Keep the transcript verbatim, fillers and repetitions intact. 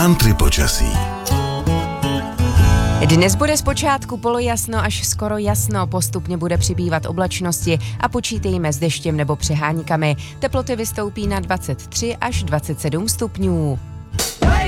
Country počasí. Dnes bude zpočátku polojasno až skoro jasno, postupně bude přibývat oblačnosti a počítejme s deštěm nebo přeháníkami. Teploty vystoupí na dvacet tři až dvacet sedm stupňů.